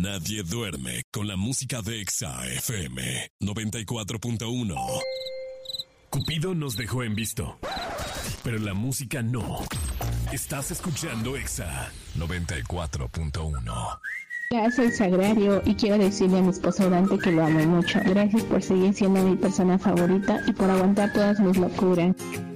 Nadie duerme con la música de Exa FM 94.1. Cupido nos dejó en visto, pero la música no. Estás escuchando Exa 94.1. Ya soy Sagrario y quiero decirle a mi esposo Dante que lo amo mucho. Gracias por seguir siendo mi persona favorita y por aguantar todas mis locuras.